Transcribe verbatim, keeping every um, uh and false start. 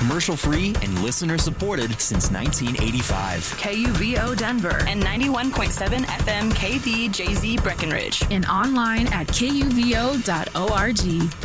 commercial-free and listener-supported since nineteen eighty-five. K U V O Denver and ninety-one point seven F M K V J Z Breckenridge. And online at K U V O dot org.